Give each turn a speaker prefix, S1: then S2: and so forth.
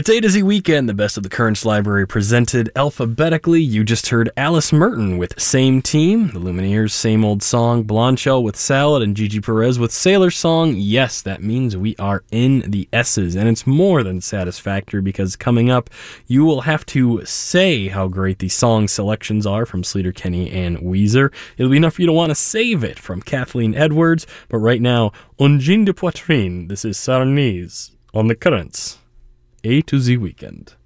S1: It's A to Z Weekend, the best of the Currents library presented alphabetically. You just heard Alice Merton with Same Team, the Lumineers' Same Old Song, Blondshell with Salad, and Gigi Perez with Sailor Song. Yes, that means we are in the S's, and it's more than satisfactory because coming up, you will have to say how great the song selections are from Sleater Kinney and Weezer. It'll be enough for you to want to save it from Kathleen Edwards, but right now, Un Jean de Poitrine, this is Sarnese on the Currents. A to Z Weekend.